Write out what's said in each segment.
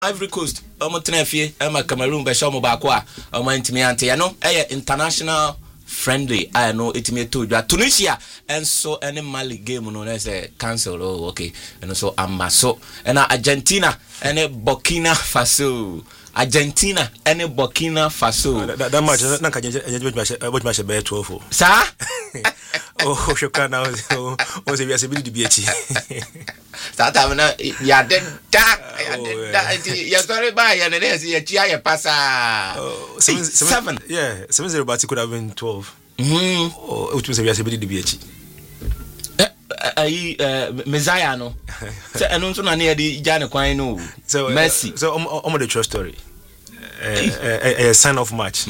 Ivory Coast omotenafie ama Cameroon be show mo ba kwa omantimi ante ya no international friendly I know itimi to dwa Tunisia enso ene Mali game no say cancel okay and so amaso and Argentina ene Burkina Faso Argentina ene Burkina Faso that match na ka what match be 12 sa oh shoka na o se biase bi di biachi sa ta na ya den da ya sorry bye ya ne se ya chia ya pasa 7 yeah 7-0 but it could have been 12 oh it was a biase bi di biachi Messiah no so eno so na ne di jane kwan no Messi so the true story a sign of match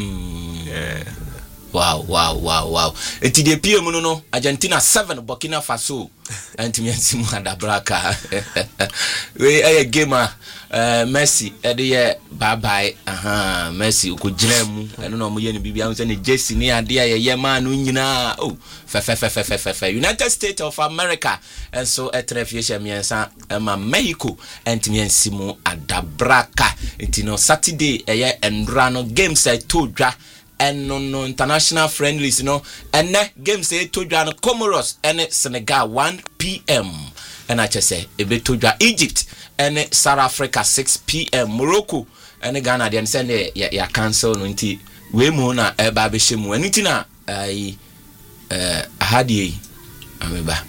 wow eti de PM no Argentina 7 Burkina Faso antimi ansimu adabraka we a gamer Messi ede bye Messi ukugina mu eno no mo ye ne bibia so ne Jesse ne ade ye man no nyina fe United States of America and so etrefie miensa ma Mexico antimi ansimu adabraka eti no Saturday eye endra no games I told ya and no international friendlies and game say to Ghana Comoros and Senegal 1 p.m. and I just say e be to Egypt and South Africa 6 p.m. Morocco and Ghana then send ya cancel no nti we mu na e ba be shemu aniti na ai ahadie ameba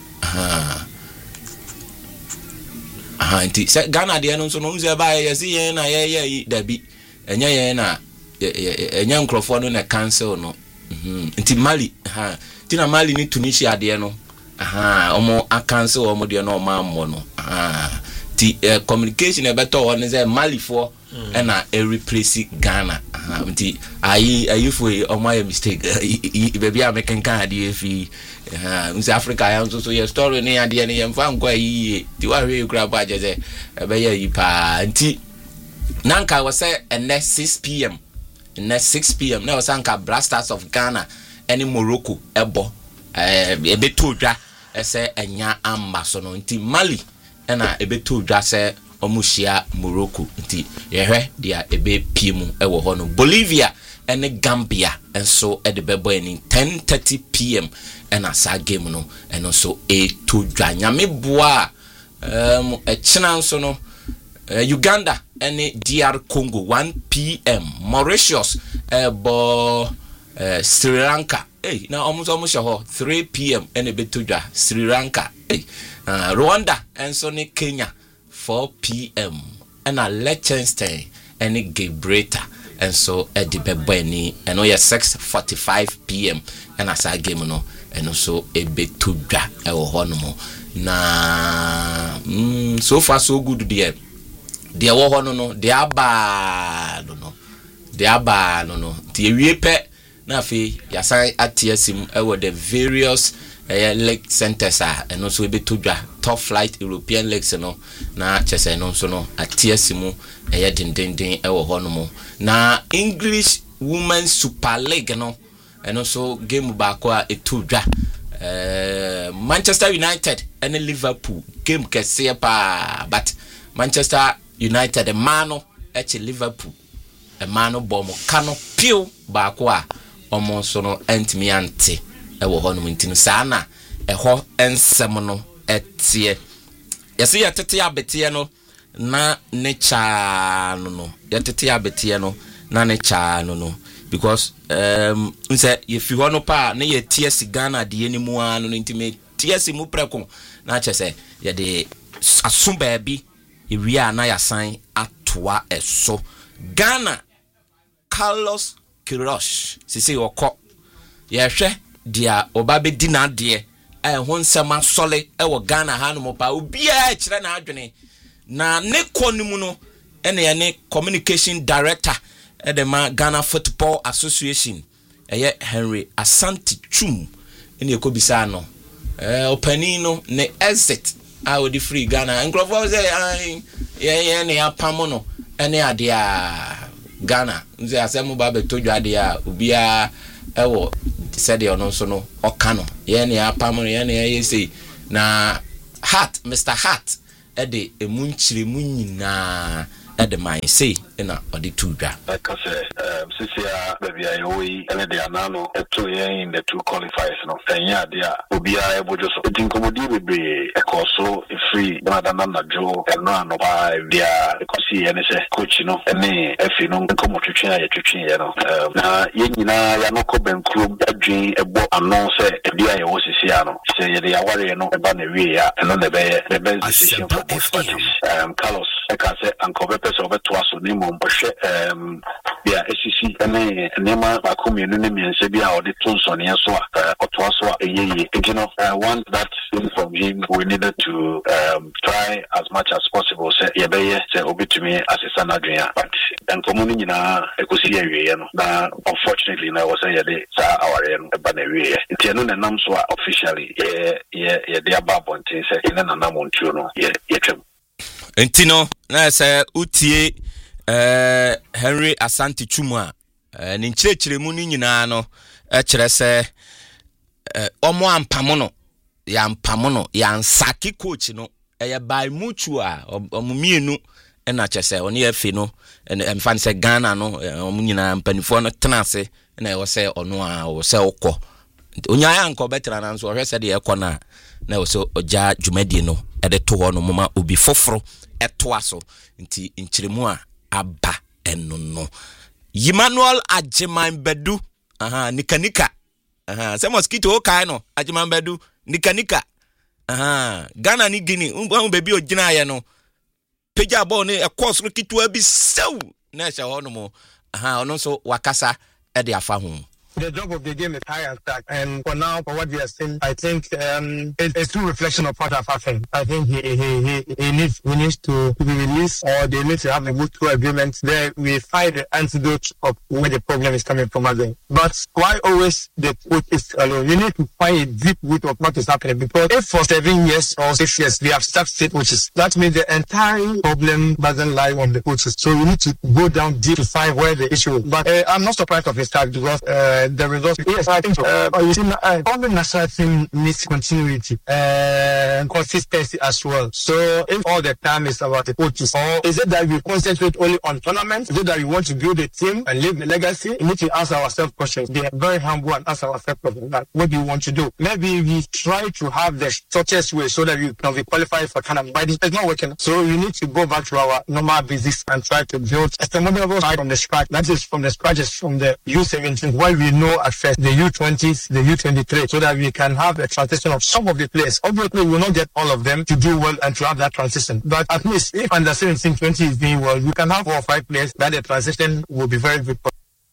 nti se Ghana de no so no nze ba ye se yen na ye dabi enya yen na enya nkrofo no na cancel no nti Mali tina Mali ni Tunisia de no omo a cancel omo de no ma ammo no ti communication e beto one say Mali for na e replace Ghana nti ayi for omo a mistake baby American kan ade fi in Africa ya so your story ni ade ne yemfa nkwa yi ti wa hwe kura ba je say e be ya yi pa nti nanka was say 6 p.m. Next 6 p.m. Now Sanka Blasters of Ghana any Morocco ebo ebeto dwa ese enya amba so no nti Mali na ebeto dwa se omuhia Morocco nti yehwe dia ebe piemu ewo ho no Bolivia and Gambia enso edebebo ni 10:30 p.m. and asa game no and also to dwa nyame boa e china so no Uganda and DR Congo 1 p.m. Mauritius Sri Lanka now almost 3 p.m. and a bit to Sri Lanka Rwanda and Sony Kenya 4 p.m. and a Liechtenstein and Gibraltar and so at the Bebeni and 6:45 p.m. and as a game no and also a bit to honomo na so far so good there. They wo hono no they aba no the wie pe na fe yasan atiasim e the various lake centers and also be to top flight European lakes no na chese no so no atiasim dindindin e wo hono mo na English Women's Super League no and also game ba kwa etudwa Manchester United and Liverpool game kese pa but Manchester United a mano eche Liverpool a mano bomo kano piu ba kwa omo so no entimi ante e wo ho no ntinu sana e ho ensem no etie yesi yatete abetie no na ne cha no yatete abetie no na ne cha no because nse ye fi ho no pa na ye tie si Ghana de enimu anu no ntimi tie si mu preko na chese ye de asumba bi Iria na yasan atoa eso Ghana Carlos Queiroz sisi okọ yehwe dia obabe dina de ho nsema sole wo Ghana ha no mopa obia kire na adwene na ne konimu no ene ye ne communication director edema Ghana Football Association eye Henry Asante Chum ene ekobisa no opanino ne exit I would free Ghana and Grove say ne apamo no ene ade a Ghana nze asemu ba be tojo ade a ubia ewo said ono so no oka no ne apamo ne say na Hart Mr. Hart e de emunchire munyina at the mine say in a or the two dra. Like I say, Sisia, baby, I owe and the Anano, 2 in the 2 qualifiers, no, and yeah, dear, will be able to think of would be a course so free, rather than a Joe, and no, by their see any coach, you know, and if you know, come to train, you know, Yena, Yanoko Ben Club, a dream, a book, and no say, a dear was Siano, say they are worrying about the way, and on the best decision for both parties. Carlos, I can say, and cover over to us, Nemo, yeah, SEC, and Nema, Bakumi, and Sebia, or the Tons on Yaswa, or Twaswa, you know, one that from him, we needed to try as much as possible. Say, Yabe, say, Obi to me as a son, Adrian, but and community now, I could see a now, unfortunately, now was a day, our Banaway. It's a non officially, yeah, they are babon, say, in an amount, you know, yeah. Entino, na say utie Henry Asante Chuma ni nkyerɛkyerɛ mu ni nyinaa no kyerɛ sɛ ɔmo ampamono ya mpamono ya nsaki coach no ɛyɛ by mutua ɔmo mienu ɛna kyerɛ sɛ ɔne afi no ɛmfa sɛ Ghana no ɔmo nyinaa mpanifo no tenase na ɛwɔ sɛ ɔno a ɔwɔ sɛ ɔkɔ onyaa ankɔ betra na nso ɔhwɛ sɛ de ɛkɔ na ɛwɔ sɛ ɔgya dwumadie no ɛde to hɔ no moma obi foforo ɛtoa so nti nkyeremu a aba ɛno no Emmanuel Ajiman Bedu nika sɛ mosquito kai no Ajiman Bedu nika Ghana ni Guinea un baby ogina ye no peja ball ne course kitua bi sew na ɛhyɛ hɔ no mo ɔno nso wakasa ɛde afa ho. The job of the game is high and stacked, and for now, for what we are seeing, I think it's true reflection of what has happened. I think he needs to be released, or they need to have a mutual agreement. There we find the antidote of where the problem is coming from again. But why always the coach is alone? You need to find a deep root of what is happening, because if for 7 years or 6 years we have stuck state coaches, that means the entire problem doesn't lie on the coaches. So we need to go down deep to find where the issue is. But I'm not surprised of his start because the results. Yes, I think so. You see, all the national team needs continuity and consistency as well. So, if all the time is about the coaches, or is it that we concentrate only on tournaments? Is it that we want to build a team and leave the legacy? We need to ask ourselves questions. They are very humble and ask ourselves questions. Like, what do you want to do? Maybe we try to have the shortest way so that we can be qualified for tournament, but it's not working. So, we need to go back to our normal basics and try to build a sustainable side from the scratch. That is from the scratches from the U17, where we know at first the U20s, the U23, so that we can have a transition of some of the players. Obviously, we will not get all of them to do well and to have that transition. But at least if under 17, 20 is doing well, we can have 4 or 5 players that the transition will be very good.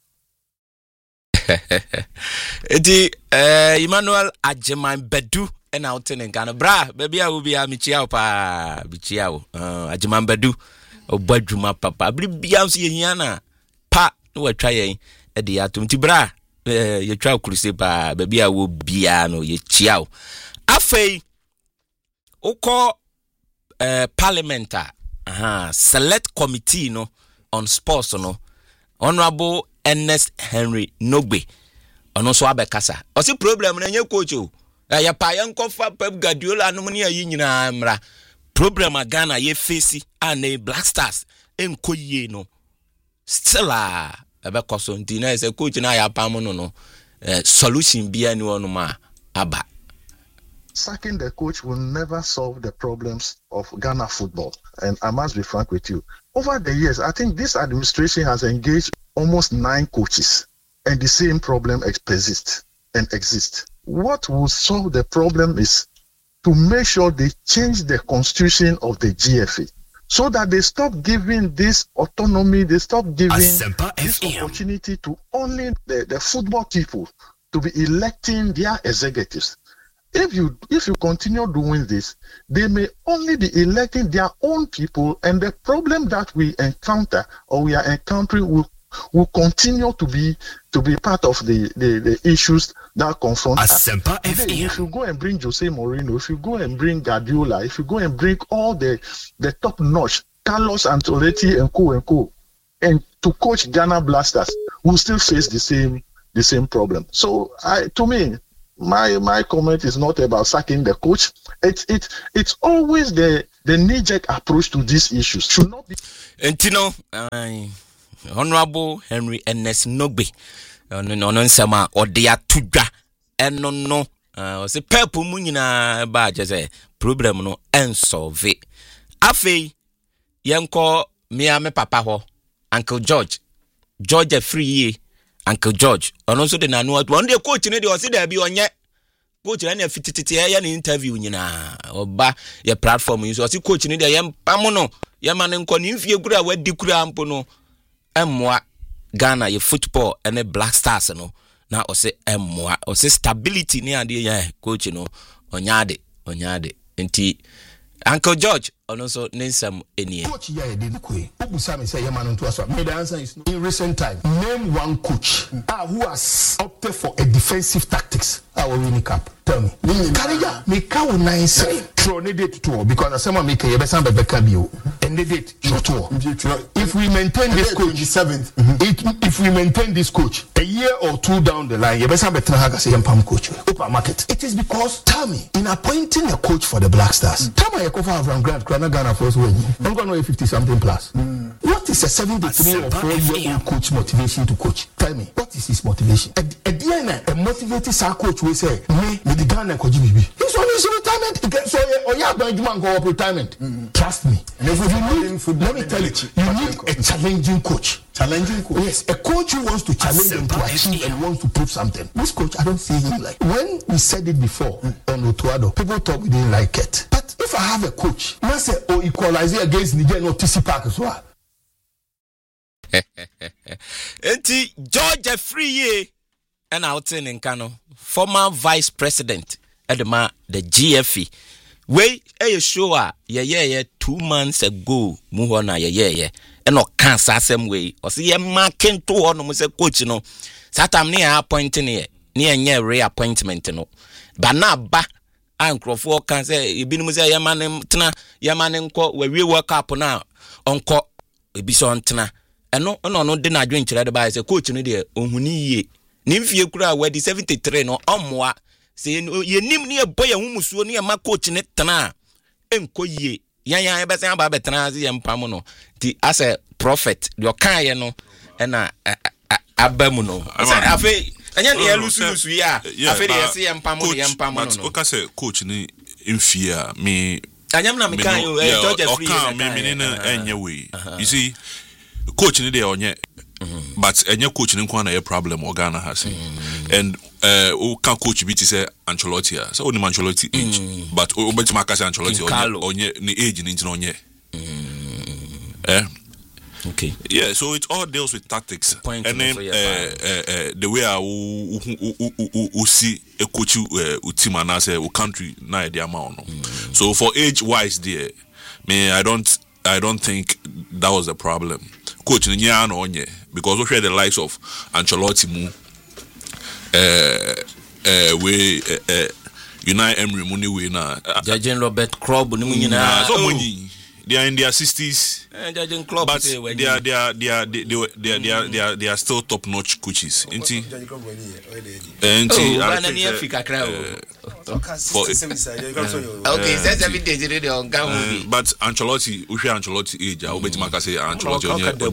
Emmanuel Ajiman Bedu and out in Ghana. Bra, baby, I will be a Michiao pa Bichiao. Ajiman Bedu, or Badruma Papa. Biamsi Yana pa no try at the atom Tibra. You try to ba baby I will be no ye chiao afei oko parliamenta select committee no on sports no honorable Ernest Henry Nogbe ono so abekasa o si problem na nye coach o ya pa yan kofa Pep Guardiola no ne ayi nyina mra problem Ghana ye face and Black Stars enkoyie no still abekoso nti na ese coach na ya pam no solution bia ni wonu ma aba. Sacking the coach will never solve the problems of Ghana football, and I must be frank with you. Over the years, I think this administration has engaged almost 9 coaches, and the same problem exists. What will solve the problem is to make sure they change the constitution of the GFA, so that they stop giving this autonomy, they stop giving this opportunity to only the football people to be electing their executives. If you continue doing this, they may only be electing their own people, and the problem that we encounter or we are encountering will continue to be part of the issues that confront us. If you go and bring Jose Mourinho, if you go and bring Guardiola, if you go and bring all the top notch Carlos Ancelotti and co, and to coach Ghana Blasters, we'll still face the same problem. So to me, my comment is not about sacking the coach. It's always the the knee-jerk approach to these issues should not be. Entino, Honorable Henry Ernest Nogbe, no nsema odia tudwa eno no se pepu mu nyina ba je say problem no ensolve afei yenko me papa ho Uncle George free Uncle George ono so de nanu on de coach ne de o se da bi onye coach na fitititi ya ne interview nyina oba ye platform yin so se coach ne de ye mpam no ye ma ne nko ne mfie gura wadi kura ampo no emmoa Ghana ye football and Black Stars no na o se emmoa o se stability ni ade ya coach no onyade enti Uncle George also Ninsam Eni. Coach here did kwe. Obusami say Yamano to us. The answer is no. In recent time, name one coach who has opted for a defensive tactics. Our winning cap. Tell me. Karija, me kawo nice. Throw ne date to because as someone make a besan bebeka bio. And the date to. If we maintain this coach, 7th. If we maintain this coach, a year or two down the line, besan betra haga say Yampam coach. Open market. It is because tell me in appointing a coach for the Black Stars. Tell me Yakofa from Grand Ghana first win. I'm going to know 50 something plus. What is a 73 or 4-year-old coach motivation to coach? Tell me, what is his motivation? At the end, a motivated coach will say, me, the Ghana coach BB. He's on his retirement. So, you're going to go up retirement. Trust me. And if you need, let me tell you, you need a challenging coach. Challenging coach? Yes, a coach who wants to challenge them to achieve and wants to prove something. This coach, I don't see him like. When we said it before on Otuado, people thought we didn't like it. But if I have a coach, I say, oh, equalize against Niger, no TC Park as well. Enti George Free and out in Kano, former vice president Edema the GFE. We a show ye 2 months ago, Muhona ye and no cancer same way. Or see a marking to one was a coach no. Satam near appointing near reappointment no. But now ba Ancrofo can say you been musa yamanem tna yamanem ko we work up now onko ebison tna eno no de na adwen kire de ba say coach no de ohuni ye nimfie kura we di 73 no omwa say ye nim ne boy ahumusuo ne ma coach ne tna enko ye yan be say ba betna ze yempam no ti as a prophet your kan ye no na abamu no afi anya ne lusu ya afi de say yempam no o ka say coach ni mfia me anyam na me kan yo George Free me na enye we you see coach ni dey onye but enye coach ni kwa na your problem Ghana has and o kan coach bi ti say Ancelotti so oni Ancelotti age but o bet ma ka say Ancelotti onye ni age ni ntina onye okay yeah so it all deals with tactics and then the way I see a coach team and I say a country na the amount so for age wise there me I don't think that was a problem coach nya no onye because we share the likes of Ancelotti mu we Unai Emery mu ni we na Jurgen Robert Klopp ni mu nyina so money they are in their 60s Jurgen Klopp but they are still top notch coaches ain't okay that's every day they on game but Ancelotti Ancelotti age I will bet Maka say Ancelotti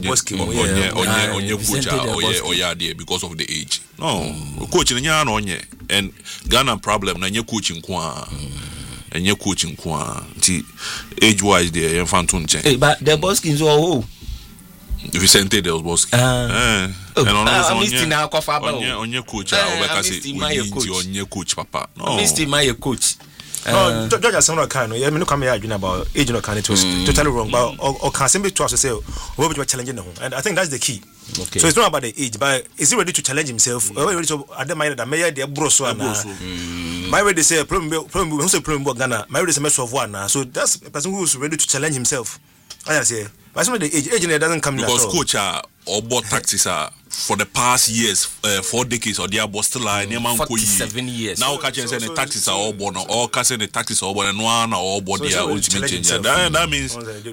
onye coach or yeah there because of the age no coach nya no onye and Ghana problem na nye coaching kwa and your coaching kwa age wise there Fanton change but the Boskins oh Vicente Del Bosque and on your coach I say on your coach papa no Mr. my coach no George Asamoah Khan yeah me no come here about age no can it was totally wrong but or can simply to us to say what be challenging him and I think that's the key. Okay. So it's not about the age, but is he ready to challenge himself? Or ready to admire that mayor de broso and my way they say problem Ghana, my way they say mess of one. So that's a person who is ready to challenge himself. I say, but some of the age doesn't come because coach or board tactics are for the past years 4 decades or they are still like 47 years now catch and say the tactics are all born or catch the tactics are born and one or all body ultimate change that means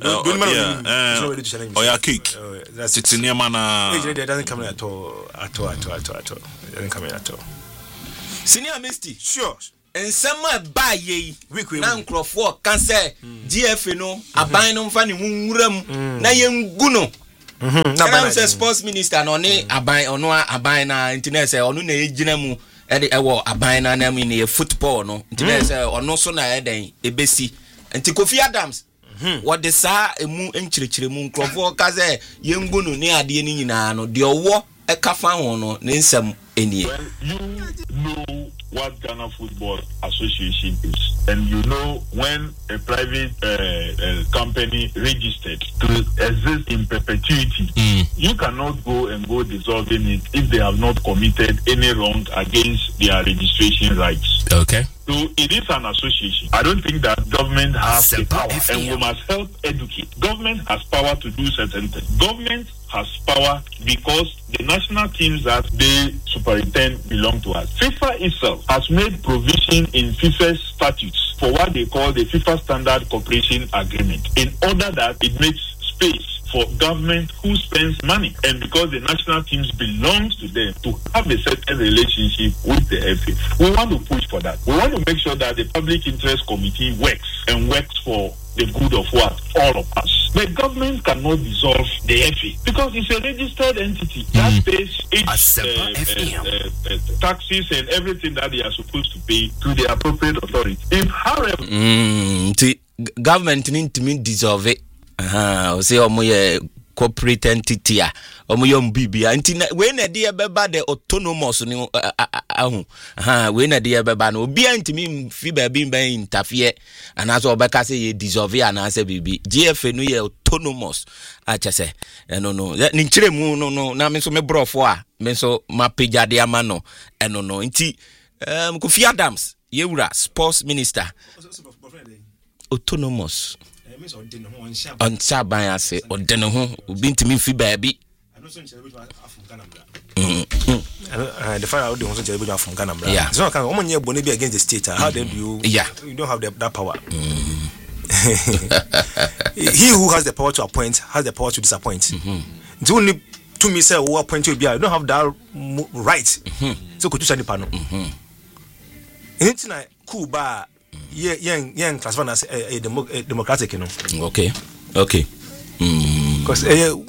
or your cake it's in your man it doesn't come in at all it doesn't come in at all Senior Misty sure ensema ba ye na nkrofo kan say GFA no aban no mfa ne nwuram na yengu no na say sports minister no ne aban ono aban na internet say ono na ejina mu ewo aban na na me ne football no internet say ono so na eden ebesi nti Kofi Adams what the sa emu enchirechire mu nkrofo ka say yengu no ne ade ni nyina no de owo e ka fa ho no ne nsam enie. You know what Ghana Football Association is, and you know when a private company registered to exist in perpetuity, you cannot go dissolving it if they have not committed any wrong against their registration rights. Okay. So it is an association. I don't think that government has the power, and we must help educate. Government has power to do certain things. Government has power because the national teams that they superintend belong to us. FIFA itself has made provision in FIFA's statutes for what they call the FIFA Standard Cooperation Agreement, in order that it makes space for government who spends money, and because the national teams belongs to them, to have a certain relationship with the FA. We want to push for that. We want to make sure that the Public Interest Committee works for the good of what? All of us. The government cannot dissolve the FA because it's a registered entity that pays its taxes and everything that they are supposed to pay to the appropriate authority. If, however, the government need to dissolve it. Say omoye corporate entity omoye mbibia nti we na de beba the autonomous ni we na de beba no obi antimi fi ba bi ban interfere anaso obeka say ye dissolve anaso bibi GFA no ye autonomous achese no ni nchiremu no na me so me brofo a me so mapejade ama no no nti Kofi Adams yewura sports minister autonomous on Saban I say or den ho obi ntimi fi baabi the fire out the ones that from Ghana. Yeah, so can woman here be against the state. How then do you? Yeah, you don't have that power. He who has the power to appoint has the power to disappoint. The only to me say who appoint you, you don't have that right. So could you say the panel? Anything like Cuba. Young classified as a democratic, you know. Okay. Because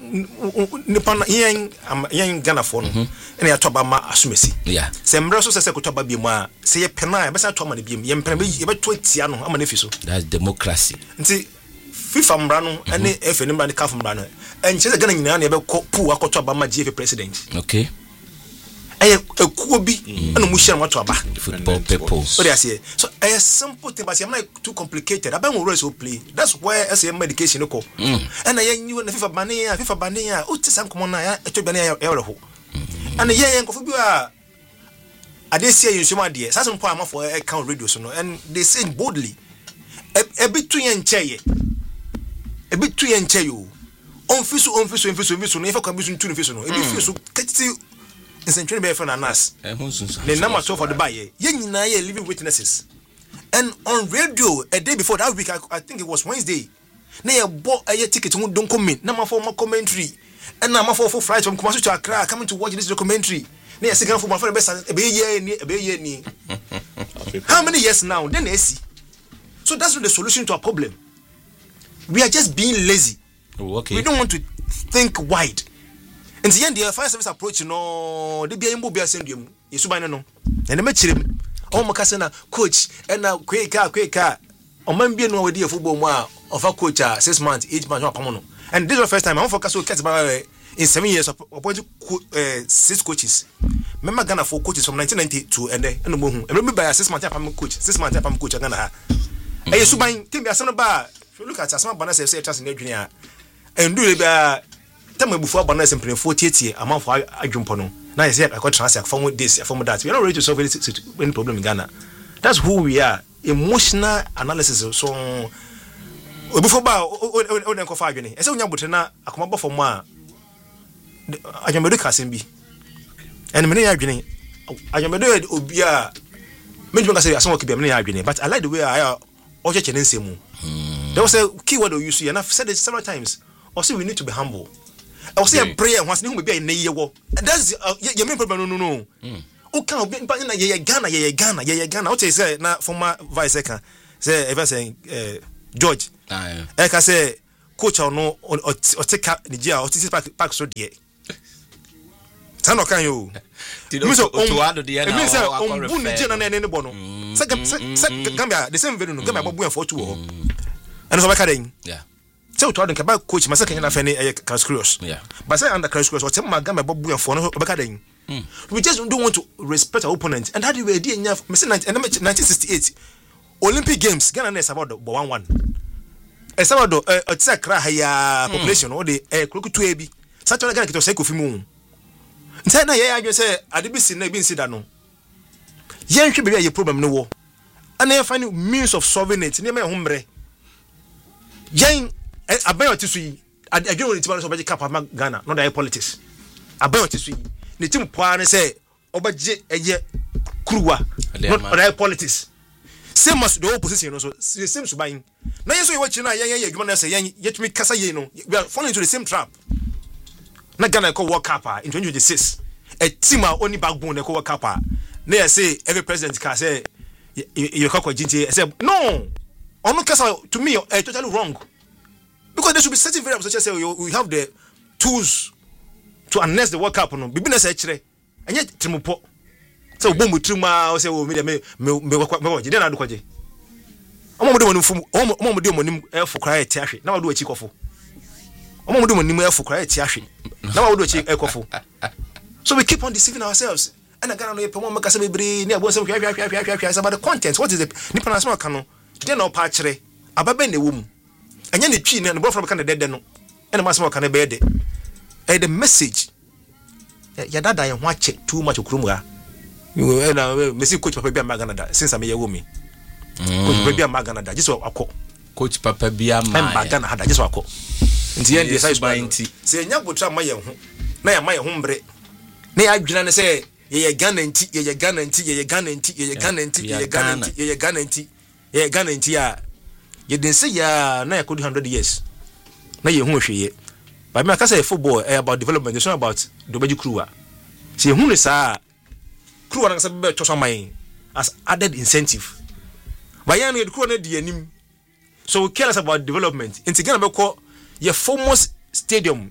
young Ghana for and I talk about my assumisi. Yeah. Some Brussels says I could talk about Bima, say a penai, but I told my beam, young Penny, about 20 years, I'm an official. That's democracy. And see, FIFA Brano and if anybody come from Brano, and she's a gun in any about poor, I could talk about my GFA president. Okay. A kubi and musha what about football people. What I say. So a simple thing, but I'm not too complicated. I don't always play. That's why I say medication. And I knew the FIFA Bania, Utisam Comona, Etobanea, and the young Kofubia. I did say you some dear, some poem for account radio, and they say boldly a bit too young chair. A bit too young chair. On Fisu, if I come using two Fisu, if you so it's a train for Anas. The number 12 for the buyer. Young living witnesses. And on radio a day before that week, I think it was Wednesday. Now bought a ticket to don't come in. Number 4 more commentary. And number 4 for flights from Kumasi to Accra coming to watch this documentary. Now second for my friend best a year. How many years now? Then they see. So that's not the solution to our problem. We are just being lazy. Oh, okay. We don't want to think wide. And the end, the fire service approach, no, they be able to send you. You should no. And the match him. Oh, Macasana, coach, and now quick car. Or man be no idea football of a coach 6 months, 8 months. And this is the first time I'm focused on cats in 7 years of appointed 6 coaches. Remember Ghana 4 coaches from 1992 and then remember by 6 months I'm coach, 6 months I'm coach Ghana. And you should buy Timmy Asana. If you look at some banners, say trust in Adrian and do it. Time before Banana simply 48 a month for I jump on. Now I say I got transact from this, from that. We are not ready to solve any problem in Ghana. That's who we are. Emotional analysis. So before I go far journey. I say we are butena akomabo for more. I am medical simbi. And many are journey. I am medical obia. Maybe I say I some keep many are journey. But I like the way I are all checking in same. There was a keyword you see, and I've said it several times. Also, we need to be humble. I was saying prayer once new be a year. That's your main problem. No. can be Ghana. What you say na former vice second say ever saying George. I can say coach or no or take Nigeria or take back so dear. Tano can you? So Gambia the same venue Gambia Babu for 2 and so Bakading. Yeah. So to about coach my second Cruise. Yeah. But say under Cruise or tell my Gambia Babu for no Bakading. We just don't want to respect our opponent and how do we do 1968 Olympic Games Ghana is about 1-1. It's about the population or the Krokutu Ebi. Saturday Ghana to say Kofimu. Ntana ye adwe say adebisi na bi nsida no ye nhwe be ye problem no wo ana find means of solving it ne me ho mbre yen abayo tisu yi adwe woni tiba so be cap ma Ghana no da politics abayo tisu yi ne tim poa ne say obaje eye kuruwa no da politics same as the opposition no so same suban na yeso ye wachi na ye adwuma na say yen yetumi kasa ye no we are falling into the same trap. Na Ghana ko World Cup in 2026 a team only backbone ko World Cup na say every president can say you ko jinti say no on kasa to me totally wrong because there should be certain variables such as say we have the tools to harness the World Cup no bibi na say kire enye trimupo say obombu trima o say o me me je na do kwaje omomode wonum omomode monim efo kra eti ahwe na wado achi kofo omomode monim efo kra eti ahwe na wado achi ekofo. So we keep on deceiving ourselves. And again, no promote make us be near boss about the content. What is the Nippon small cano? Then no patchere. Ababe ne womb. And yen the chin and the boy from can dead no. And the small can be dead. And the message. Ya dada and watch it too much ukrumwa. You Messi coach Papa Maganada since I'm a woman. Coach Papa Maganada, just what I call. Coach Papa Bia Maganada, just what I call. In the end, the size by say, Yabutra my young. Na my hombre. Na adwena say ye Ghana nti ye Ghana nti ye Ghana nti ye Ghana nti ye Ghana nti ye Ghana nti ye Ghana nti ya ye den say ya na yakodi 100 years na ye hu hweye but me akasa football about development it's not about dobeji kruwa say hu ne sa kruwa na kasa be to so man as added incentive but ya na kruwa na di anim so we care about development in Ghana be call ye famous stadium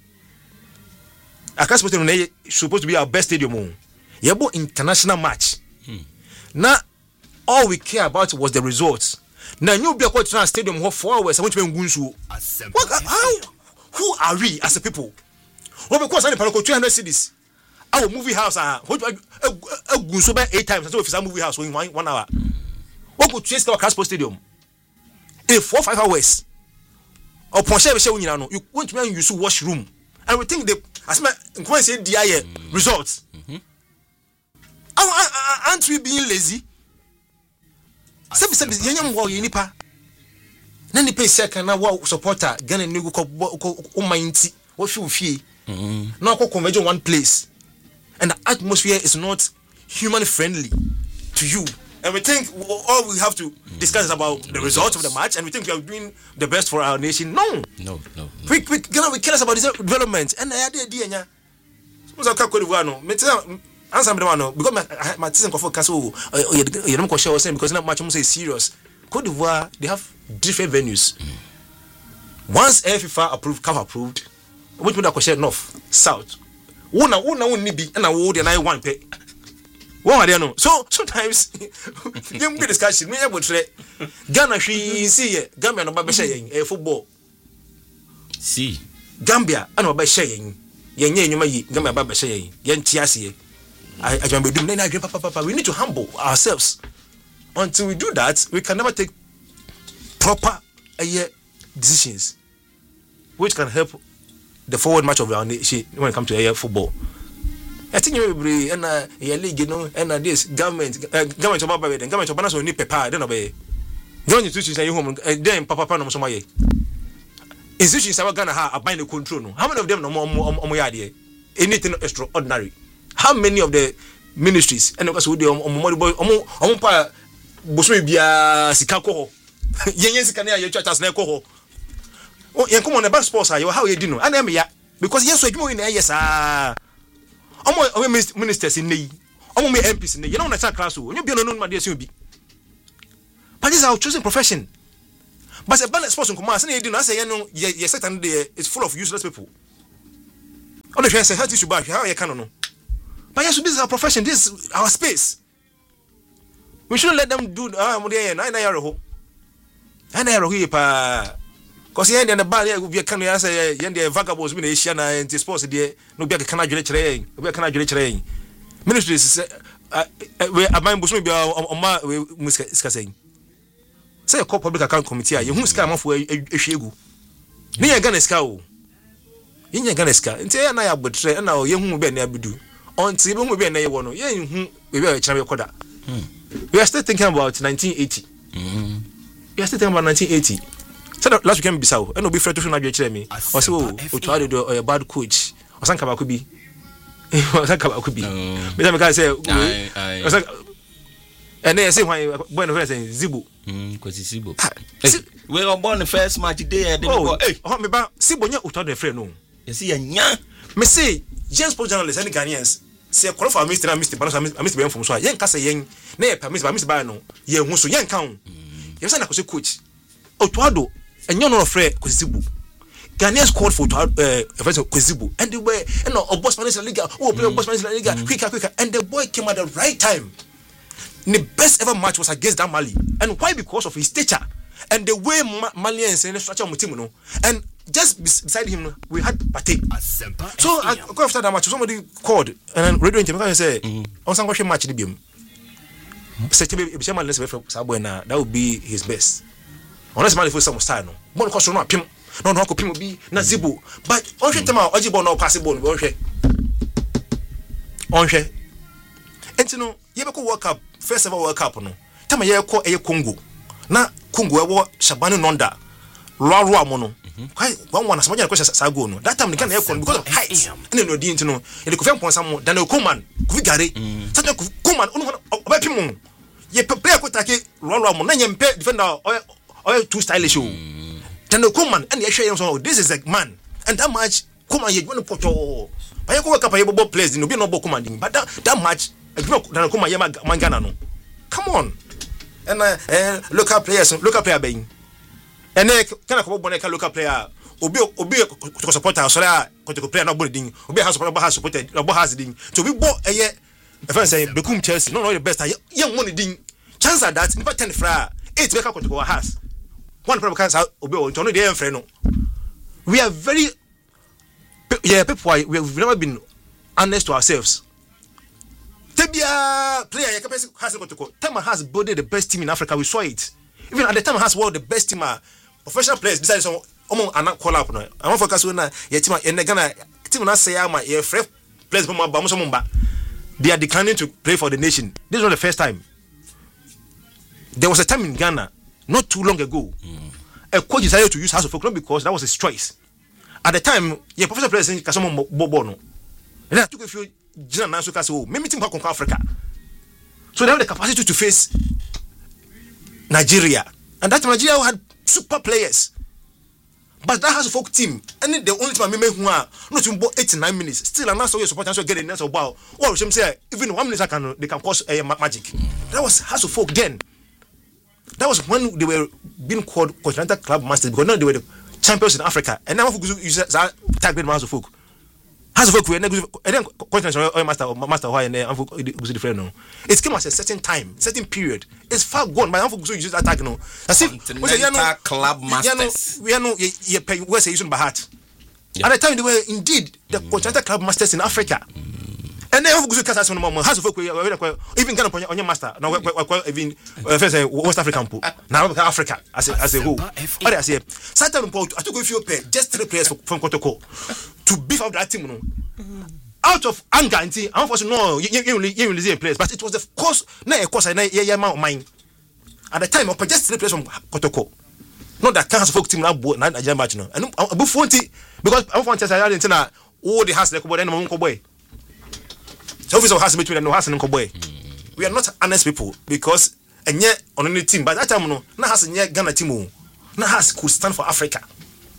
Akaspo supposed to be our best stadium. Yebo international match. Now all we care about was the results. Now you be a stadium for 4 hours. I want to be Gunsu. Who are we as a people? Well, because I need 200 cities. Our movie house a Gunsu by 8 times. So if it's a movie house in 1 hour. What could chase our Akaspo stadium? In 4 or 5 hours. Or Ponche you want to use washroom. And we think as my say DIA results. Aren't we being lazy? Some young boy nipa. Nani pay second na wa supporter Ghana nego ko omanti what feel fee. Now ko converge one place. And the atmosphere is not human friendly to you. And we think all we have to discuss is about the results of the match, and we think we are doing the best for our nation. No. We care about this development. And I idea. Suppose I can't go to no. Answer me the one because my team for castle. You don't share saying because not much is serious. Cote d'Ivoire they have different venues. Once FIFA approved, CAF approved, which would I share north, south. One be and I would and I want pay. What I know. So sometimes you be discussion. Me able to Ghana she see Gambia no ba sharing football. See Gambia and ba sharing. Yen nyuma yi Gambia ba sharing. Yen tiase. I can be doing na papa. We need to humble ourselves. Until we do that, we can never take proper decisions which can help the forward march of our nation when it comes to football. I think you will and league, you know, and this government of Baba, and government of Banas will need paper, then obey. Don't you say home, then Papa Panosomaye. Institutions are going to have a bind control. How many of them no more idea? Anything extraordinary? How many of the ministries and because we do on Busubia Sikako, Yensikania, your church as Neko. Oh, you come on the bus sports, how you do? I am because yes, we go in there, yes, ministers in me. me MPs you know na class o you be no ma dey say obi but this is our chosen profession but a balance sports nko ma say you know say you know your sector there is full of useless people on the say health issue back how you can no but yes this is our profession this is our space we shouldn't let them do mo dey na yaro ho ana yaro ho pa cause you end the bar we can say you the vagabonds be na Asia na in sports there no be can adwele kire we can adwele kire ministry say we aban boso be on ma we muska say a public account committee you hu ska amafo ehwegu ni ya Ghana ska o yin Ghana ska nti ya na ya botre na o ye hu be na abidu until be hu be na ye wo no ye hu we be chira be koda we are still thinking about 1980 we are still thinking about 1980 so last weekend be saw and no be free to na dwe kire me o say o to ade do a bad coach o san kaba ko bi o san kaba ko bi me say o san and they say why when the first Zibo because Zibo we were born the first match day me ba Zibo nya uto the friend no you see nya me say James Sports journalists and Ghanaians say qualify Mr. Ben from so yen ka say yen na ye permit ba no ye hu so yen kan you say na ko coach Otuado enyo no frɛ Zibo Ghanaians called for Zibo and they were boss manager league boss manager league quicker and the boy came at the right time. The best ever match was against that Mali. And why? Because of his stature and the way Malians and the structure of team, and just beside him we had Pate. So after that match, somebody called and radio interview and say, "On some watching match the game." That would be his best. Unless Mali for some style, no. One cost no pim, no pim be na Zibo. But on share tema Ojibo no possible. On share. And you know, you ever World Cup, first ever World Cup, no? Time you call a Congo. Na Congo, I Shabani Nonda, Laura Mono. One as much as Sago, no. That time they can't aircon because of height. And then you didn't know. And the Kofian Ponsamo, Daniel Kuman, Kuvigare, such a Kuman, Pimon. Ye prepare to take Laura Mono, defender or too stylish. Daniel Kuman, and the Ashayan, this is a man. And that match, Kuman, you want to put your. But you go up a ball players, no be no ball commanding, but that match. Come on. And local player being. And then can I come on local player? Obi to support our solar to player no boarding. Obi has supported no has ding. So we bought a year. If I say become Chelsea, no the best young money ding. Chance at that, never 10 fra 8 back out to our house. One problem can Obi on the end friend. We are very people we've never been honest to ourselves. Tebia player has got to go. Tema has built the best team in Africa. We saw it. Even at the time has world the best team. Professional players besides some anak call up no. I want focus on your team in the Ghana team na say ama your fresh players from Mumba. They are declining to play for the nation. This is not the first time. There was a time in Ghana not too long ago. A coach decided to use House of Folk not because that was his choice. At the time, your professional players in Kasomo Bobono. And I took a few General Nansuka so maybe team back Africa. So they have the capacity to face Nigeria. And that Nigeria had super players. But that has a folk team. And the only time I remember who are not to 89 minutes. Still I'm not so support and so get in so wow. Well, some say even 1 minute they can cause magic. That was House of Folk then. That was when they were being called Continental Club Masters because now they were the champions in Africa. And now use that tag with House of Folk. Has a and then master why and the friend no. It came at a certain time, certain period. It's far gone. My uncle use that tag no. As if Club Masters. We are no where's using by heart. At the time they were indeed the Continental Club Masters in Africa. And then uncle has some more has even kind of on your master. Now even first West African pool. Now Africa as a whole. What I say, Satan I took a few pay just 3 players from Kotoko to beef up that team. No. Out of anger, unfortunately, no, you will players, but it was the course, mine. At the time, I just 3 players from Kotoko. Not that cancer folk team now, not a match. No, and above 40 because I'm from Chester, I didn't know all the house like boy. So officer has between and no house and boy. We are not honest people because and yet on any team, but that time no, na has yet Ghana team, na has could stand for Africa.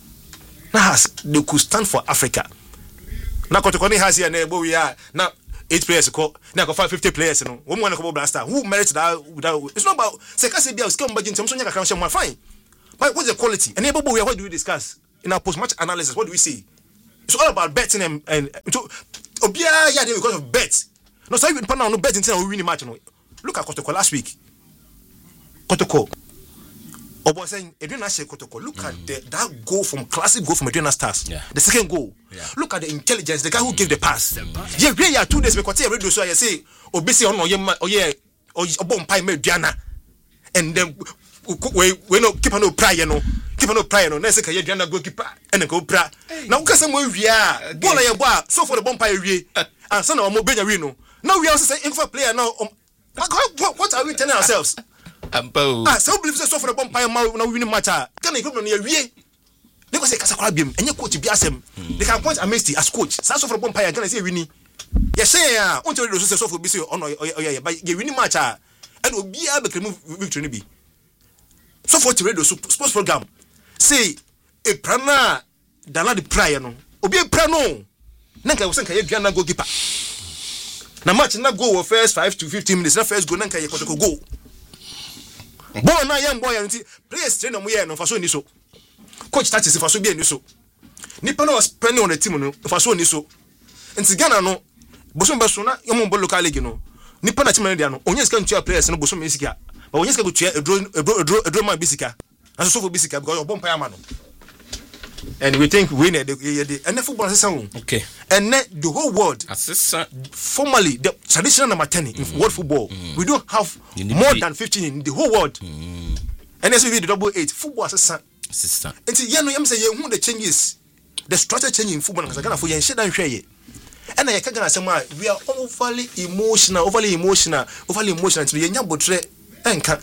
Na has they could stand for Africa. Na Kotoko has here and we are now 8 players ko na ko 50 players no wo mo na ko blaster who merits that it's not about say can say be skill budget so nya kakra share fine but what's the quality and able we what do we discuss in our post match analysis what do we see it's all about betting and to obia ya dey because of bets no so even partner no bet until we win the match no look at Kotoko last week Kotoko Obo saying Edwina Shea Kotoko look at that goal from classic goal from Edwina Stars the second goal look at the intelligence the guy who gave the pass yeah 2 days because radio so I say obisi on oye obon pai me Edwina and then we no keep no pride no na say ka Edwina goalkeeper and go pra na wo kasa mo wia ball ya boa so for the bomb pai wie and so na mo benya wi no now we also say in for player now what are we telling ourselves so believe so for the bomb pie now winning match can you come near wie because say kasa kwabiem enye coach bi asem they can point Amnesty as coach so for the bomb pie can say winning yes say on tell you so for be say on but you winning match and obi a be claim victory bi so for the radio sports program say e prana dala the prayer no obi e pra no na nka wo say nka ye duana goalkeeper na match na go first 5 to 15 minutes na first go na nka ye Kotoko go boy na young boy anti players train no ye no faso ni so coach tactics faso bi ni so nipa na was spending on the team no faso ni so nti Ghana no bosom be so na yom bo local league no nipa na team na dia no onye ska ntua players no bosom esika but onye ska go tua edro man bisika and so for bisika because your bomb pay man no and we think we need the football system okay and the whole world assistant formally the traditional number 10 in world football we don't have more than 15 in the whole world and as we the double 8 football assistant and you know am say who the changes the structure change in football because Ghana for yen shit dan hweye and I can say we are overly emotional to yen botre enka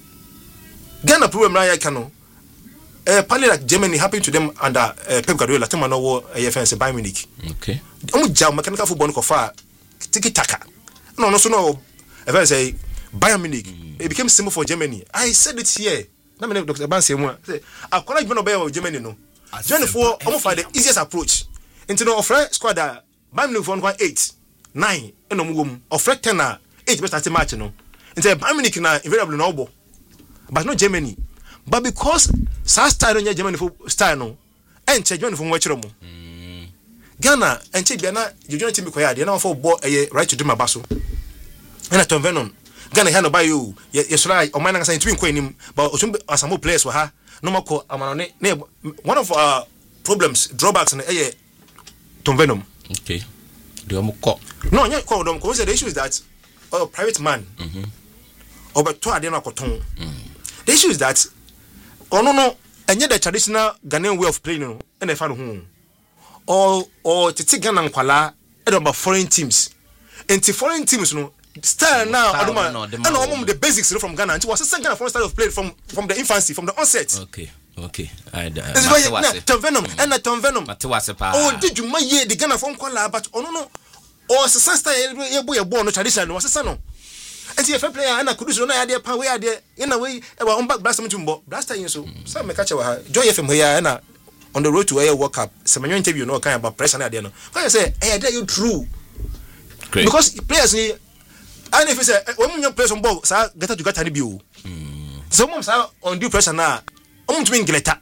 Ghana problem na ya kano partly like Germany happened to them under Pep Guardiola. Tema no war AFN Bayern Munich. Okay. Jam mechanical football ko fa tiki taka. No so no if I say Bayern Munich it became simple for Germany. I said it here. Na me Dr. Ban say mo say akola even obey Germany no. Germany for almost find the easiest approach. Into no offer squad that Bayern Munich for 8 9 eno mo offer 10 na 8 best start match no. Into Bayern Munich na invariably no obo. But not Germany. But because sa style on Germany for style no and Germany for watch mo Ghana and Ghana you join team ko ya de na for ball right to do my baso and at Venom Ghana hand by you yesra o man na say twin ko anim but asamo players wa ha no mako amano ne one of our problems drawbacks na Tom Venom okay do am ko no nya ko dom ko say the issue is that private man obeto ade na koton the issue is that no enye the traditional Ghanaian way of playing no and fa no ho or titi Ghana nkwala about foreign teams enti foreign teams no style now aduma and the basics from Ghana until was a Ghana foreign style of play from the infancy from the onset okay Tom Venom and Tom Venom did you my year the Ghana from kwala but no or sister ye boy born no traditional was no and if a player and I could do no idea pa we idea in a way e on back blast mtumbo blaster yin so me catch wa joy FM here and on the road to a World Cup some interview no kind about pressure na there no I say dey you true great because players ni and if say when you play some ball sa get to get ani bi o so mom sa on due pressure na mtum ingleta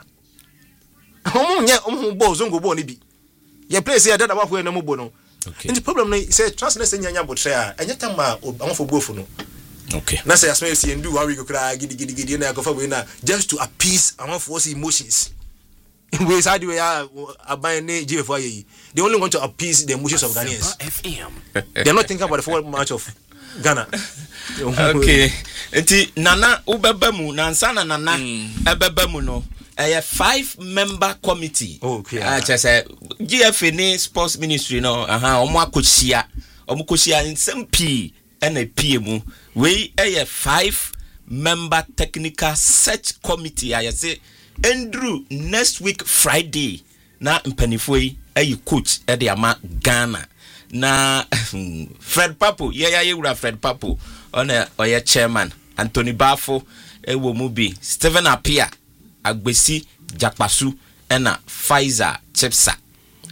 nye ball zongo ball ni bi ye play say that wa na mo bo no okay and the problem is translate say nyanya botre a enya tama amfo bofu no okay na say asme see ndu one week kra gidi na go we na just to appease amfo emotions we say the way aban ne GFA yi they only want to appease the emotions of Ghanaians they are not thinking about the forward match of Ghana okay enti nana ubeba mu nansa na nana ebeba mu no a 5-member committee. Okay. GFA ne sports ministry no omo akohia in SMP and a PM we a 5-member technical search committee I say Andrew next week Friday na mpanifoi coach e de ama Ghana na Fred Papo Fred Papo on a chairman Anthony Bafo wo mu bi Stephen Apia Agbesi Jakpasu ena Pfizer Chipsa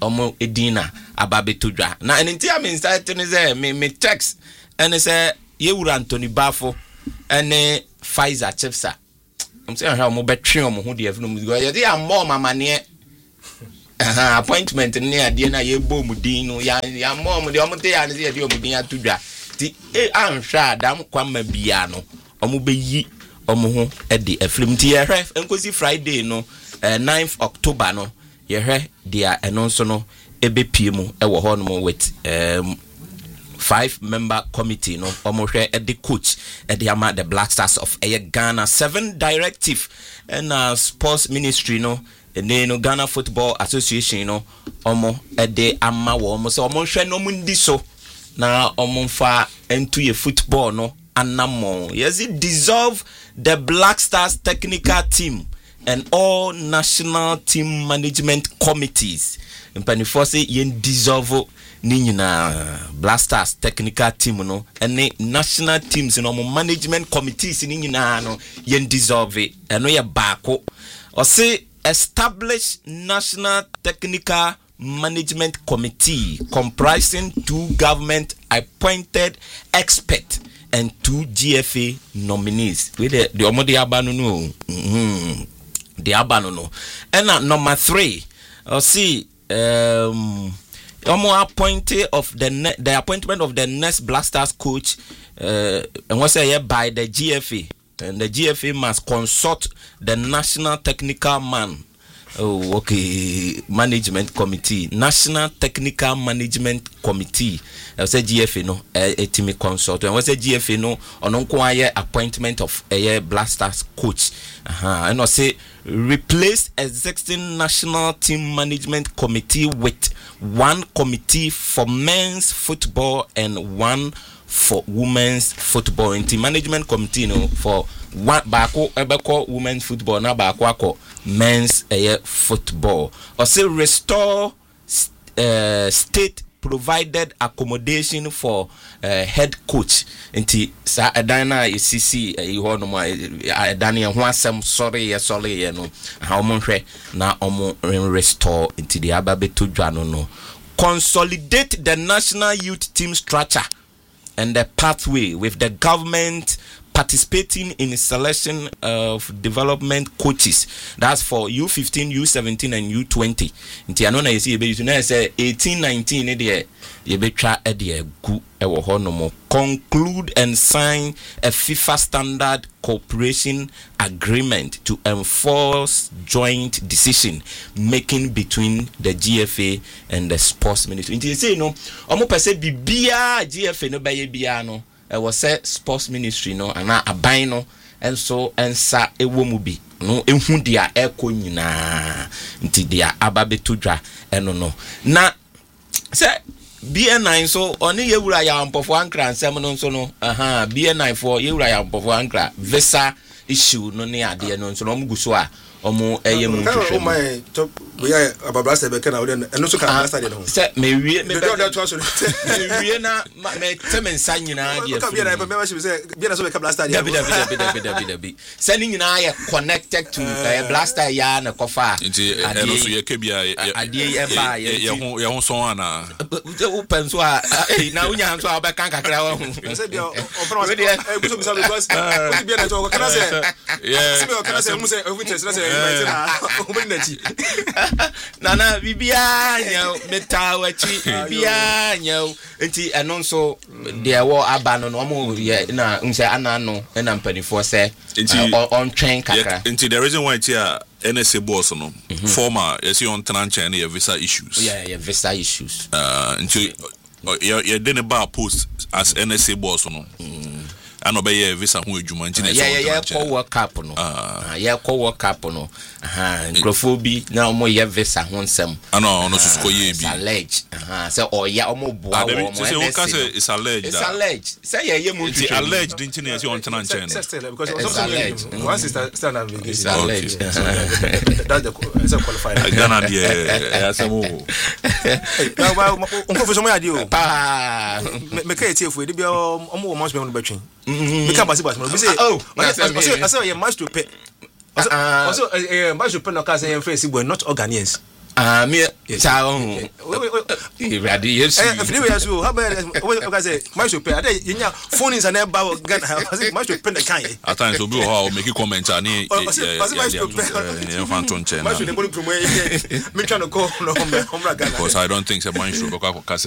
omo edina ababetodwa na enti am insight ne say me text and say yewura Anthony Bafo ene Pfizer Chipsa I'm saying how mo betwe omo ho de afunu go ye dey am more mamane appointment ne ade na ye bo mu din no ya more de omo te ya ne ye de omo din atodwa ti anhwa adam kwama bia no omo beyi omo ho de afrim ti ye hwe enkosi Friday no 9th October no ye hwe dia eno so no ebepie mu ewo ho no with 5-member committee no omo hwe the coach the ama the Black Stars of Ghana 7 directive and sports ministry no no Ghana Football Association no omo the ama wo omo so omo hwe no mundi so na omo fa ento ye football no anamo yes it dissolve the Black Stars technical team and all national team management committees mpanifo say yen dissolve ni nyina Black Stars technical team no and national teams no management committees ni nyina no yen dissolve eno ye baako or say establish national technical management committee comprising 2 government appointed experts and 2 GFA nominees with the omode abanu no the abanu no and number 3 or see appointed of the appointment of the next Black Stars coach and was by the GFA, and the GFA must consult the national technical management committee, national technical management committee. I say GFA no etimi consult, and was a GFA no on quiet appointment of a Black Stars coach. And I say replace existing national team management committee with 1 committee for men's football and 1 for women's football. In the management committee no for 1 bako ebeko women's football na bako ako men's football. Or say restore state provided accommodation for head coach. Inti sa adana ECC ho no ma adana ho asem sorry no how mo hwe na omo restore into the ababetodwa no consolidate the national youth team structure and the pathway with the government participating in selection of development coaches. That's for U15, U17 and U20. Nti ano na yesi ebe you know say 18, 19 e de yebetwa e de gu e wo ho no mo conclude and sign a FIFA standard cooperation agreement to enforce joint decision making between the GFA and the sports ministry. Nti say no omo pese bibia GFA no baye bia no was a sports ministry no ana aban no enso ensa ewo mu bi no ehu dia eko nyina nti dia ababetodwa eno no na se BN9 so oni yewura ya ampofo ankra nsem no nso no BN9 for yewura ya ampofo ankra visa issue no ne ade no nso no muguso a omo eyemu nhwehwe my top we are ababra se be kana we eno so ka stadium no se me wie me wie na me temensa nyina de ka bia na membership se bia na so be ka stadium dabi se ni nyina ya connected to blaster ya na kofa eno so ye ka bia ade e ba ye ho so ana u penso a na unya so a be kan kakra wa hu se bia o from we dey gusto bisa because bia na to kana se se be kana se mu se witness na se Nana bibia nya metawachi bibia nya enti eno so de wo aba no mo ye na nse anano na mpanifo se on train kakra enti the reason why here NSA boss no former you see on tranche and visa issues visa issues enti you didn't bar post as NSA boss no ano be ye visa ho adwuma nti na call work cap no call work cap no microphobia na omo ye visa ho nsem ano no susko ye bi allege say oya omo boa wo say o ka say it's alleged say ye mu it's alleged nti na say on tena nchen because one sister stand and it's alleged that's the qualified Ghana dey asemo now unko so mo ade o pa me ka etiefu e de bia omo wo must be on between we can basi we say I say you must to pay also must to pay no can say face boy not Ghanaians Me town. Ready, yes. If you how about I say, my super, you know, phone is an about Ghana. I much to pen the kind. At times, we'll be how make you comment on it. Me trying to call because I don't think my show because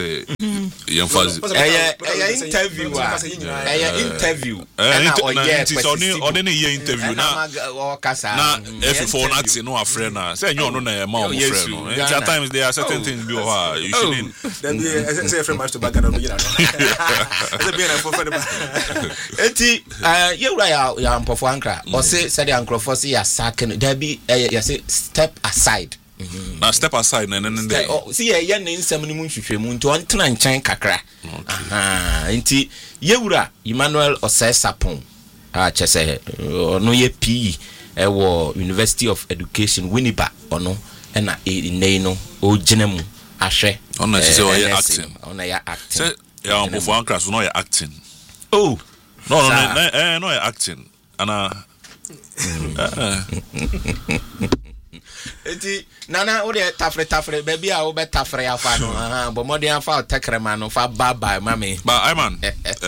interview. Interview now. Every phone acts no friend. Say you no na ma friend. At times there are certain things you shouldn't. Then say friend much to back and you know. Enti you right ya mpofo ankra. O say the ankrofo say ya sacking there be ya say step aside. Now step aside and then see ya na nsem ni mu nhwehwemu nti on tena nkyɛn kakra. Nti yewura Emmanuel Osei Sapon chese no ye PE University of Education Winneba ono na nei no o ginemu ahwe ono se o ye acting ono ya acting say ya mpofo ankra so no ya acting no ya acting ana eti nana o de tafre baby a o be tafre afa no bo modern afa tekrema no fa baba mami ba I man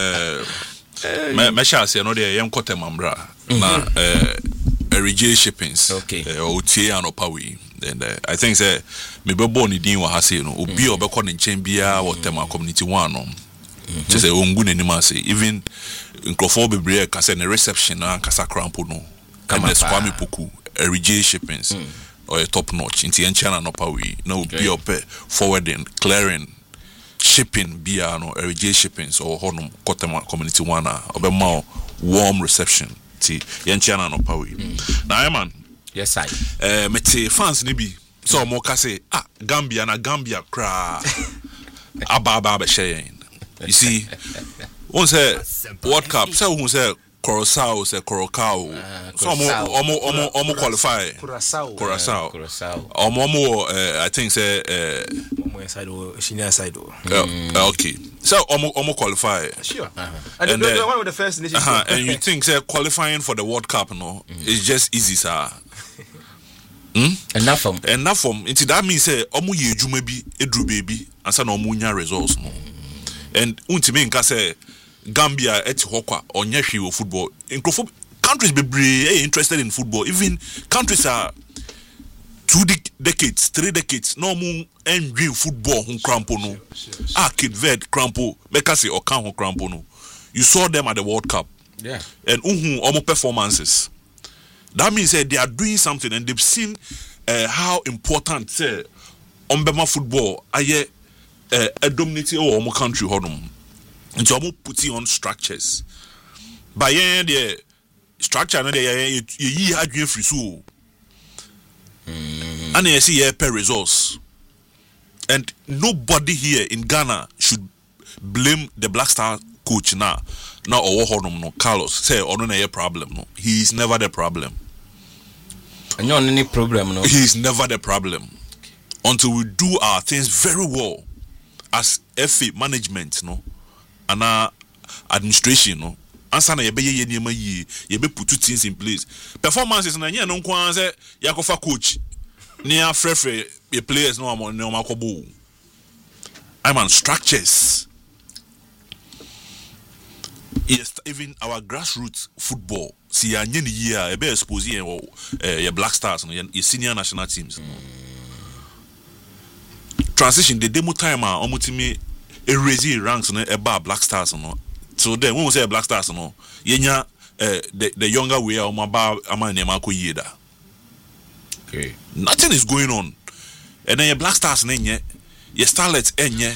me sha se no de yem kotemambra na RJ Shippings o tie anopawi and I think say me be born in din wa ha se no obi obekọ ne nchen bia wotema community one no just say ongu n'anim say even nkrofo bebre ka say ne reception na kasa crampo no kama Kwame Poku RJ Shippings or a top notch in Tianchana anopawi na obi ope forwarding clearing shipping bia no RJ Shippings or honum kotema community one obema warm reception ti Tianchana anopawi na man yes I mete fans ni bi so mo ka say Gambia cra aba share you see one say World Cup say who say Corosao say Corocao so omo qualify Corosao I think say senior side okay so omo qualify sure and the one with the first nation and you think say qualifying for the World Cup no is just easy sir enough from into that means say omo ye adwuma bi edru baby ansa na omo nya results no and untimi nka say Gambia eti hokwa onye hwe football include countries be interested in football even countries are 3 decades no mu envy football hun crampo no Cape Verde crampo bekase o kan hun crampo no you saw them at the World Cup and omo performances that means they are doing something and they've seen how important say ombema football aye dominate omo country hodum nti omo putting on structures by the structure no dey yi adwen free so and you see here per resource and nobody here in Ghana should blame the Black Star coach now or honum no Carlos say ono na problem no he is never the problem and any problem no he is never the problem until we do our things very well as FA management no and administration no answer na yebe ye niema yi yebe put things in place performances na nya no kwa say yakofa coach ni afrefre your players no makobo I'm on structures. Yes, even our grassroots football see a new year be exposing your Black Stars no your senior national teams transition the demo time omutimi erase ranks no eba Black Stars no so then when we say Black Stars no yenya the younger way omaba amanema ko yeda okay nothing is going on and then your Black Stars nenye your Starlets enye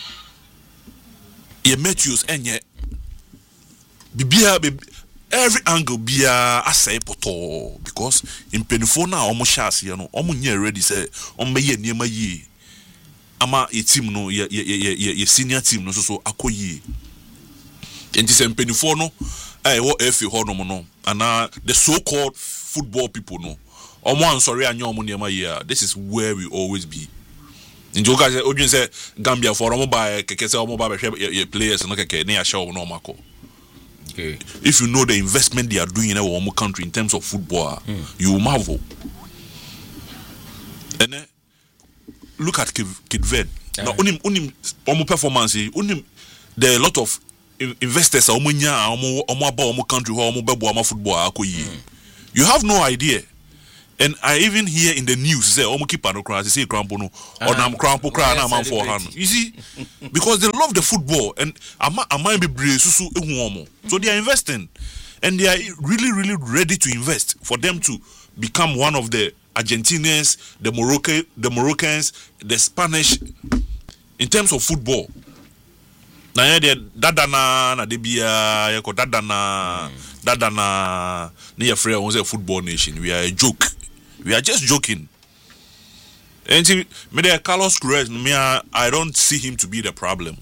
your Matthews enye bibia every angle bia asay poto because in penifo na omo shase no omo nye ready say omo ye niema yi ama a team no ye senior team no so akoyi enti se penifo no wo FA hono no ana the so called football people no omo ansori anya omo niema yi this is where we always be in joka say odwin say Gambia for omo ba keke say omo ba be players no keke na ya show no mako. Okay. If you know the investment they are doing in our country in terms of football, you will marvel. And look at Kid Ved. Now, unim performance. There are a lot of investors. Omo country. Omo football. You have no idea. And I even hear in the news say omo keep no cry. Say crampono or nam crampo cry na man for hand. You see, because they love the football and am be brave susu ehu. So they are investing, and they are really ready to invest for them to become one of the Argentinians, the Moroccans, the Spanish in terms of football. Na ya dadana na debia ya ko dadana na ya free on football nation. We are a joke. We are just joking. And see, me Carlos Cruz, I don't see him to be the problem.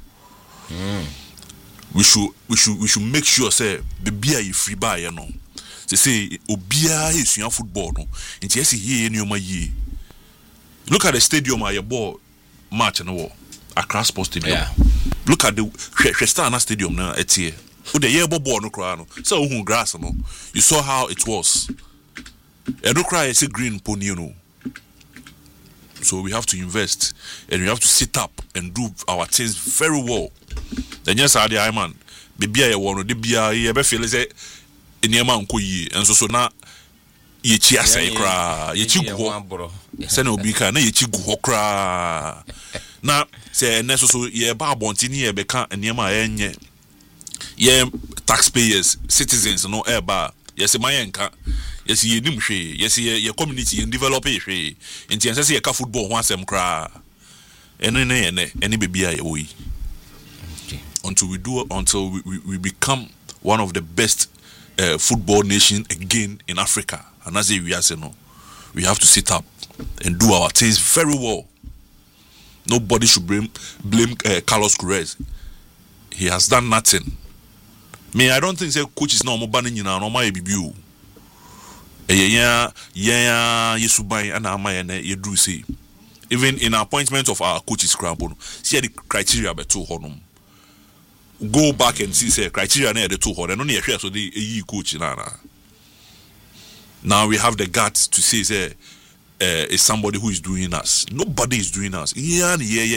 We should make sure say the beer is free buy, you know. They say obia is your football no. It's yes here in your ye. Look at the stadium at your ball match and war. Accra Sports Stadium. Yeah. Look at the Crestana Stadium now. It's here. With the year ball no cry no. So grass no. You saw how it was. And no cry is a green pony, you know. So we have to invest and we have to sit up and do our things very well. Then yes, I man. Baby, I want to be a be feel say in your man and so now ye chia say cry ye chi go say no be can na ye chi go cry na say na so ye ba bonti ye be kan niema enye ye taxpayers citizens no e ba yes my enka yes ye nim hwe yes ye community ye develop hwe enti ense say ye ka football ho asem cry any baby I we until we become one of the best football nation again in Africa. And as we are saying, we have to sit up and do our things very well. Nobody should blame Carlos Cruz. He has done nothing. I don't think the coach is not more banning you now. No my BBU. Yesubai and Amaya you do say. Even in appointment of our coaches, see the criteria by 2 honum. Go back and see say criteria near the 2 honum. Only a share so the coach now we have the guts to say is somebody who is doing us. Nobody is doing us. Yeah.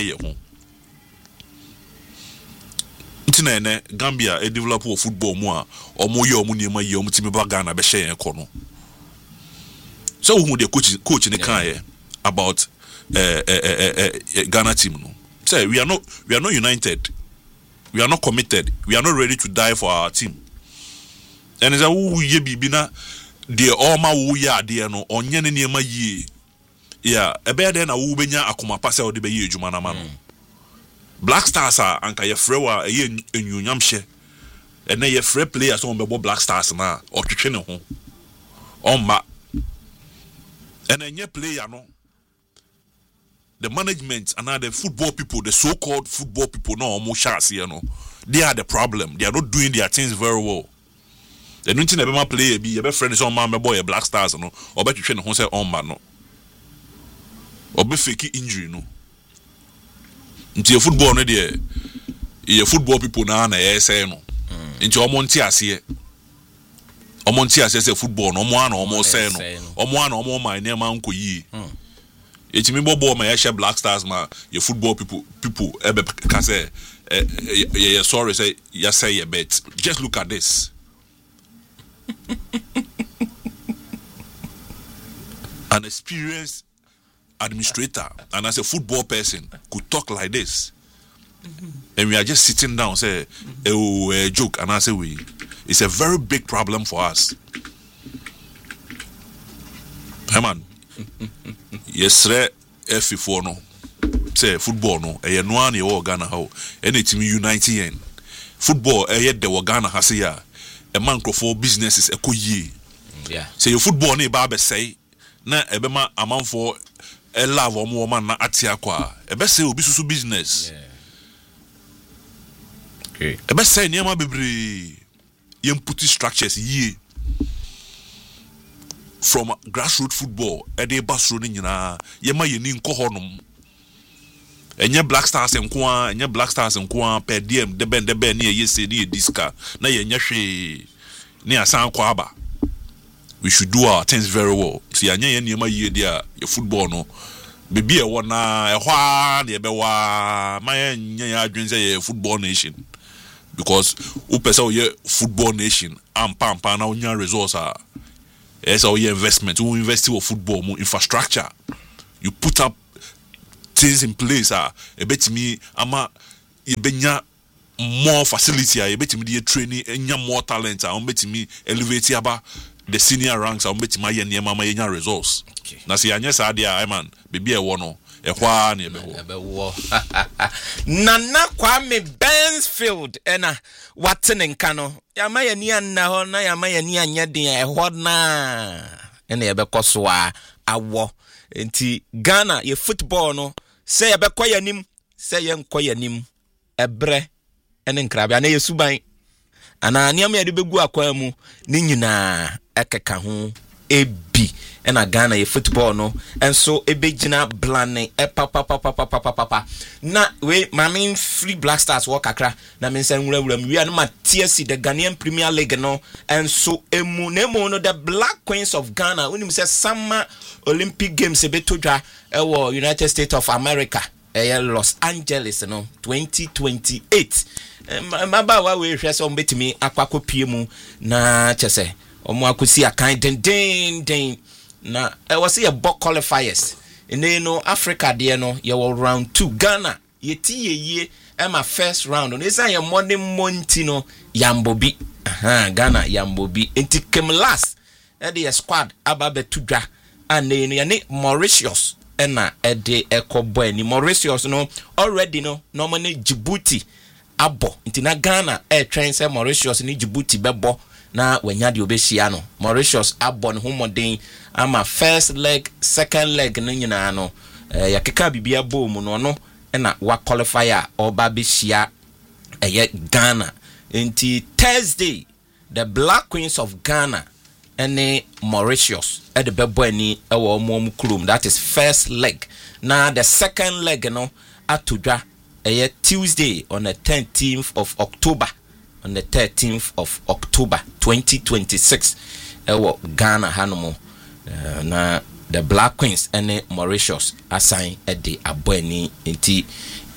Gambia a develop football more or more year Ghana be share kono. So who the coach in the car about Ghana team no. Say we are not united. We are not committed. We are not ready to die for our team. And it's a who ye bibina the Oma who ya dear no on yen near my ye. Yeah, a better than a wubenya akuma pass out the bay jumana mano. Black Stars are anka ye frewa a ye in Yamshe. And then ye free players on the Black Stars na or to train home. On ma and then ye player no. The management and the football people, the so-called football people, no almost shots here, no. They are the problem. They are not doing their things very well. The new thing ever play be your friend is on my boy, a Black Stars, no, or bet you train home say on man, no, or be fake injury, no. Into your football, no, there, your football people now, na say no. Into your Montias here. Omontia says football, no one almost say no, or one or more my name, Uncle Ye. It's me bobo my share Black Stars ma your football people can say sorry say yes say a bet. Just look at this. An experienced administrator and as a football person could talk like this. And we are just sitting down say a joke and I say it's a very big problem for us. Hey man. Yes, F4 no. Say football no. E no an e Ghana how. Any team unite yen. Football e the Ghana has ya. A man for businesses e ye. Yeah. Say your football ne ba be say na e be ma amanfo e love o mo man na atia kwa. E be say obi susu business. Yeah. Okay. E be say niam bebre yem puti structures ye. From grassroots football, a bus running in a yema yin kohonum. And your Black Stars and Kwa, and your Black Stars and Kwa, per diem, the ben near yesterday, disca, na yashi near San Kwaba. We should do our things very well. See, I near my year, dear, your football no. Baby, a one a hard, the bewa, my dreams a football nation. Because upesa ye football nation, pam now your resource are as our investment, who invest in football, more infrastructure. You put up things in place, a bet me, ama ye benya more facility, a bet me the training and more talent, a bet me elevate aba the senior ranks, a bet my yen mama yen resource. Na si anya sa dia man baby e wo no e kwa na e be wo Nana Kwame Bensfield ena watene nka no ya ma yani anna ho na ya ma yani anya den e ho na ena ye be koso a awo enti Ghana ye football no se ye be koyanim se ye nkoyanim ebre ene nkrabia na ye suban ana niam ye de begu akwa mu ni nyina ekeka ho ebi ena Ghana ye football no enso ebegina blane papa na we mami free Black Stars work akra na me nsa nwurawuram wi anu ma TSC the Ghanaian Premier League no enso emu no the Black Queens of Ghana unim say summer Olympic Games ebetodwa ewo United States of America Los Angeles no 2028 maba wa we hwese o betimi akwakopie mu na chese omo akosi akan den na was a book qualifiers in no Africa there no you will round 2 Ghana ye my first round on is a morning montino yambobi Ghana yambobi enti kem last the squad ababe tudra and ne Mauritius ena ede ekobo ni Mauritius no already no normally Djibouti abo enti na Ghana train say Mauritius ni Djibouti bebo na wanya de obehia no Mauritius abon homodin ama first leg second leg no nyina no yakeka bibia bom no na wa qualifier oba behia Ghana enti Thursday the Black Queens of Ghana and Mauritius at the bebo ani ewo mom krum that is first leg na the second leg no atodwa Tuesday on the 13th of October on the 13th of October 2026 ewo Ghana hanomo na the Black Queens and Mauritius assign at the aboni inti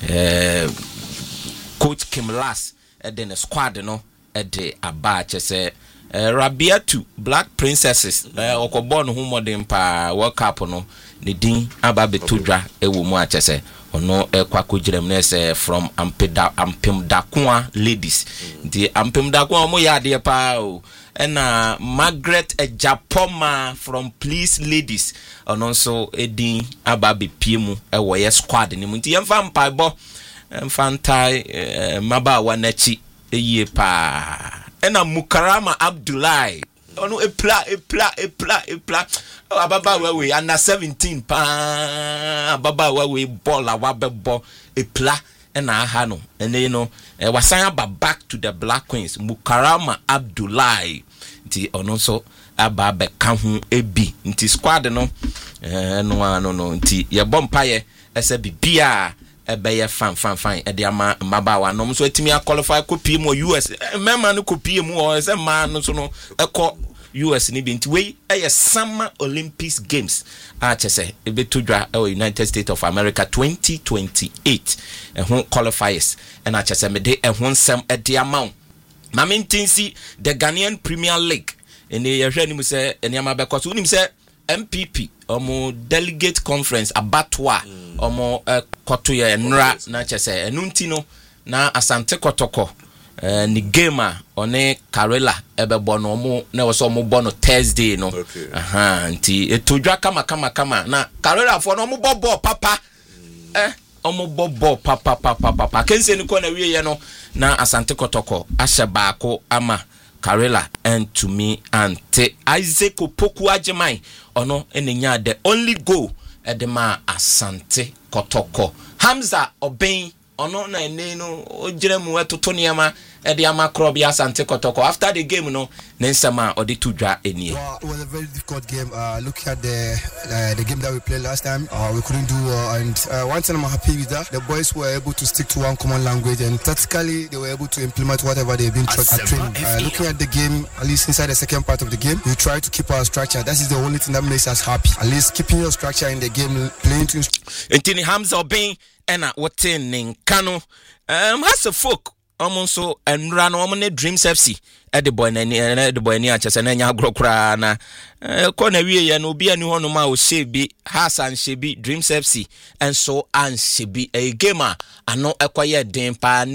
coach Kim Lass at the squad no at the abache say Rabiatu Black Princesses okobon hu modern pa World Cup no ne din ababe tudwa ewo mu ache say ono kwako jirem na say from Ampemdakwa ladies the Ampemdakwa mo ya de pa o na Margaret Ejapoma from Please Ladies ono so edin ababe piemu ewo ye squad ni mu nti yemfa mpaibo mfantai mabawa nachi eye pa ena Mukarama Abdullahi ono epla ababa we under 17 pa ababa we ball awabebo epla ena aha no ene no wasan ba back to the Black Queens Mukarama Abdullahi nti ono so ababe ka ho ebi nti squad no no nti ye bompaye ese bibia ebeye fan e de ama mabawa no so etimi qualify copy mu US memma no copy mu o se man no so no ekọ US ni bi nti we Summer Olympics Games a chese ebetodwa United States of America 2028 ehun qualifiers and a chese me de ehun sem e de ama mamintinsi the Ghanaian Premier League ene ye hwe ni mu se ene ama be koso unim se MPP omo delegate conference abatwa omo koto ye nra na chese enunti no na Asante Kotoko ni game one Karela ebebo no omo na wo so omo bo no Thursday no nti etodwa kama na Karela fo no omo bobo papa omo bobo papa kense ni ko na wiye no na Asante Kotoko ahye baako ama Karela and to me ante Isaac Opoku Ajimai ono enenya the only goal edema Asante Kotoko Hamza Oben ono na ene no ogyere mu etoto niama e de amakro bia Asante Kotoko after the game no nensama odi tudwa enie. Well, it was a very difficult game. Looking at the game that we played last time, we couldn't do and one thing I'm happy with that, the boys were able to stick to one common language and tactically they were able to implement whatever they've been taught at training. Looking at the game, at least inside the second part of the game, we try to keep our structure. That is the only thing that makes us happy. At least keeping your structure in the game, playing to. Entini Hamza Obin ena wote ninkano has a folk omonso enra no omne Dreams FC e the boy ni achese na nya agrokra na ko na wie ye no obi ani hono ma o shebi Hassan Shebi Dreams FC and so an Shebi a gamer ano ekoye den pa